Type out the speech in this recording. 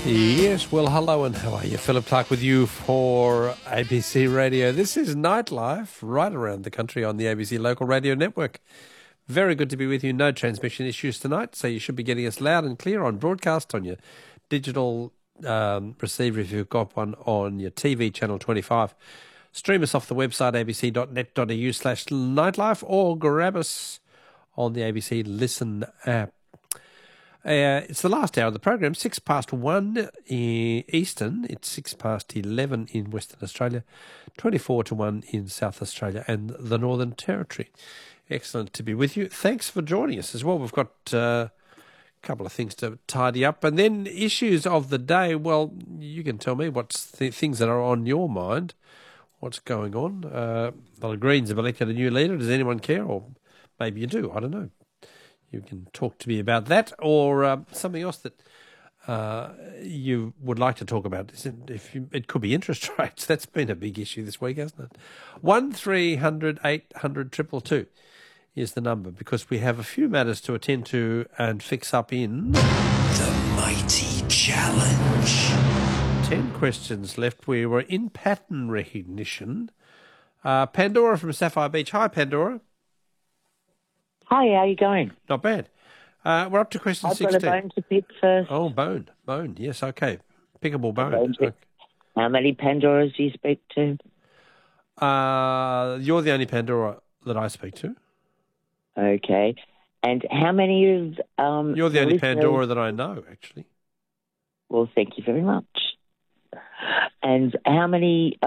Yes, well, hello and how are you? Philip Clark with you for ABC Radio. This is Nightlife right around the country on the ABC Local Radio Network. Very good to be with you. No transmission issues tonight, so you should be getting us loud and clear on broadcast on your digital receiver if you've got one, on your TV channel 25. Stream us off the website abc.net.au/nightlife or grab us on the ABC Listen app. It's the last hour of the program, 1:06 Eastern. It's 11 in Western Australia, 1 in South Australia and the Northern Territory. Excellent to be with you. Thanks for joining us as well. We've got a couple of things to tidy up. And then issues of the day, well, you can tell me what's the things that are on your mind, what's going on. The Greens have elected a new leader. Does anyone care? Or maybe you do, I don't know. You can talk to me about that or something else that you would like to talk about. It could be interest rates. That's been a big issue this week, hasn't it? 1300 800 222 is the number, because we have a few matters to attend to and fix up in... The Mighty Challenge. 10 questions left. We were in pattern recognition. Pandora from Sapphire Beach. Hi, Pandora. Hi, how are you going? Not bad. We're up to question 16. I've got a bone to pick first. Oh, bone. Yes, okay. Pickable bone. Okay. How many Pandoras do you speak to? You're the only Pandora that I speak to. Okay. And how many of... You're the only Pandora that I know, actually. Well, thank you very much. And how many